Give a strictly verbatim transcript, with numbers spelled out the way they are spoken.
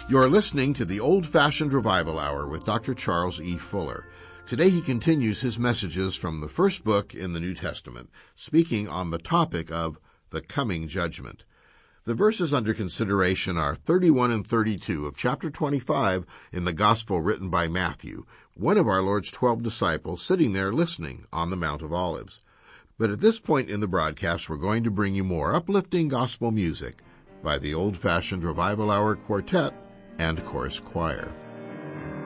You're listening to the Old-Fashioned Revival Hour with Doctor Charles E. Fuller. Today he continues his messages from the first book in the New Testament, speaking on the topic of the coming judgment. The verses under consideration are thirty-one and thirty-two of chapter twenty-five in the Gospel written by Matthew, one of our Lord's twelve disciples sitting there listening on the Mount of Olives. But at this point in the broadcast, we're going to bring you more uplifting gospel music by the Old-Fashioned Revival Hour Quartet and Chorus Choir.